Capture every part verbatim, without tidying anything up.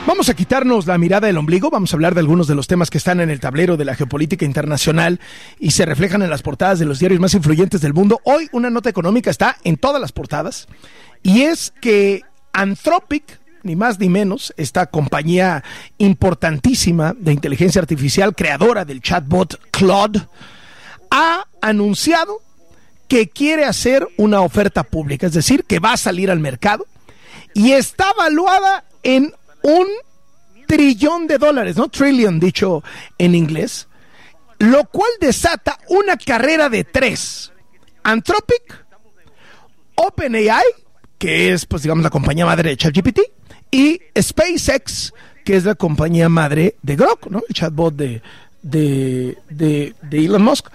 Vamos a quitarnos la mirada del ombligo, vamos a hablar de algunos de los temas que están en el tablero de la geopolítica internacional y se reflejan en las portadas de los diarios más influyentes del mundo. Hoy una nota económica está en todas las portadas y es que Anthropic, ni más ni menos, esta compañía importantísima de inteligencia artificial, creadora del chatbot Claude, ha anunciado que quiere hacer una oferta pública, es decir, que va a salir al mercado y está valuada en un trillón de dólares, ¿no? Trillion, dicho en inglés, lo cual desata una carrera de tres. Anthropic, OpenAI, que es, pues digamos, la compañía madre de ChatGPT, y SpaceX, que es la compañía madre de Grok, ¿no? El chatbot de, de, de, de Elon Musk.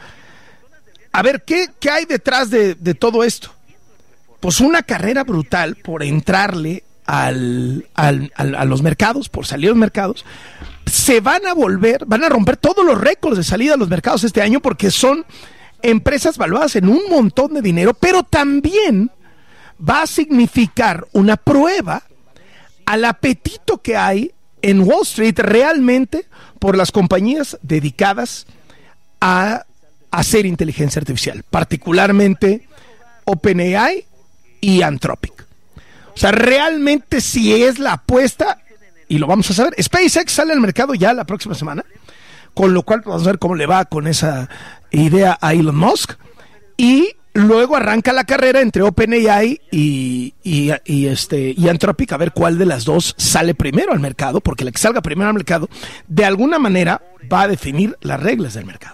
A ver, ¿qué, qué hay detrás de, de todo esto? Pues una carrera brutal por entrarle Al, al, al, a los mercados, por salir a los mercados. Se van a volver, van a romper todos los récords de salida a los mercados este año porque son empresas valuadas en un montón de dinero, pero también va a significar una prueba al apetito que hay en Wall Street realmente por las compañías dedicadas a hacer inteligencia artificial, particularmente OpenAI y Anthropic. O sea, realmente si es la apuesta, y lo vamos a saber. SpaceX sale al mercado ya la próxima semana, con lo cual vamos a ver cómo le va con esa idea a Elon Musk, y luego arranca la carrera entre OpenAI y, y, y, este, y Anthropic, a ver cuál de las dos sale primero al mercado, porque la que salga primero al mercado, de alguna manera va a definir las reglas del mercado.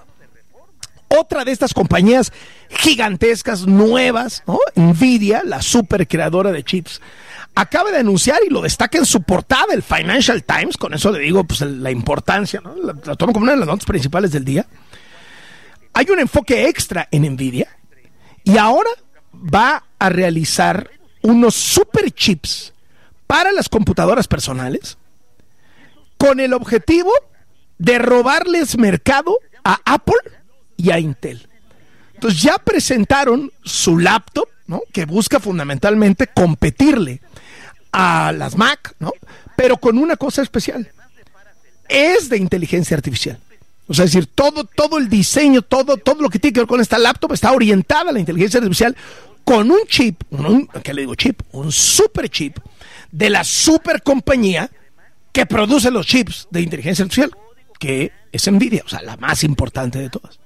Otra de estas compañías gigantescas, nuevas, ¿no? Nvidia, la super creadora de chips, acaba de anunciar y lo destaca en su portada el Financial Times, con eso le digo pues la importancia, ¿no? La, la tomo como una de las notas principales del día. Hay un enfoque extra en Nvidia y ahora va a realizar unos super chips para las computadoras personales con el objetivo de robarles mercado a Apple y a Intel. Entonces ya presentaron su laptop, ¿no? Que busca fundamentalmente competirle a las Mac, ¿no? Pero con una cosa especial. Es de inteligencia artificial. O sea, es decir, todo, todo el diseño, todo, todo lo que tiene que ver con esta laptop está orientada a la inteligencia artificial con un chip, un, ¿qué le digo chip? Un super chip de la super compañía que produce los chips de inteligencia artificial, que es Nvidia, o sea, la más importante de todas.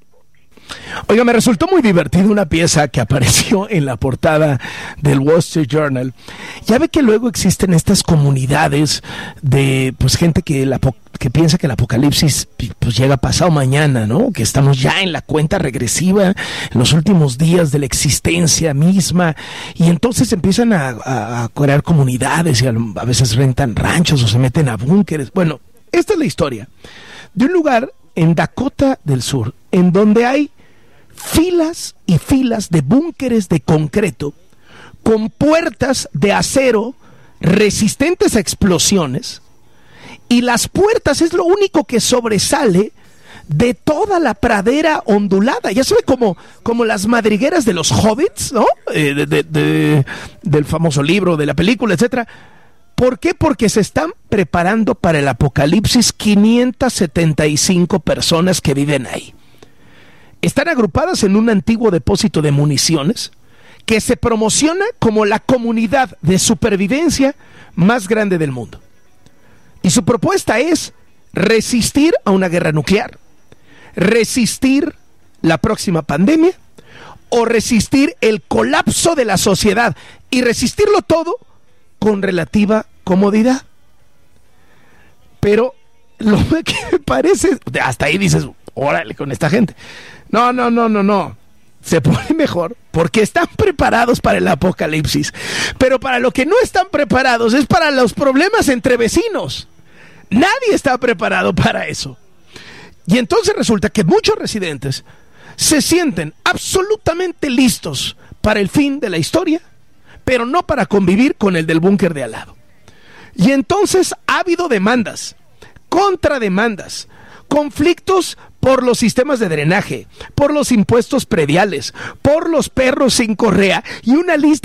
Oiga, me resultó muy divertido una pieza que apareció en la portada del Wall Street Journal. Ya ve que luego existen estas comunidades de pues gente que, la, que piensa que el apocalipsis pues llega pasado mañana, ¿no? Que estamos ya en la cuenta regresiva, en los últimos días de la existencia misma, y entonces empiezan a, a, a crear comunidades y a, a veces rentan ranchos o se meten a búnkeres. Bueno, esta es la historia de un lugar en Dakota del Sur, en donde hay filas y filas de búnkeres de concreto con puertas de acero resistentes a explosiones, y las puertas es lo único que sobresale de toda la pradera ondulada. Ya sabe, como, como las madrigueras de los hobbits, ¿no? Eh, de, de, de, del famoso libro, de la película, etcétera. ¿Por qué? Porque se están preparando para el apocalipsis quinientas setenta y cinco personas que viven ahí. Están agrupadas en un antiguo depósito de municiones que se promociona como la comunidad de supervivencia más grande del mundo. Y su propuesta es resistir a una guerra nuclear, resistir la próxima pandemia o resistir el colapso de la sociedad, y resistirlo todo con relativa comodidad. Pero lo que me parece, hasta ahí dices, órale con esta gente. No, no, no, no, no. Se pone mejor porque están preparados para el apocalipsis. Pero para lo que no están preparados es para los problemas entre vecinos. Nadie está preparado para eso. Y entonces resulta que muchos residentes se sienten absolutamente listos para el fin de la historia, pero no para convivir con el del búnker de al lado. Y entonces ha habido demandas, contrademandas, conflictos por los sistemas de drenaje, por los impuestos prediales, por los perros sin correa y una lista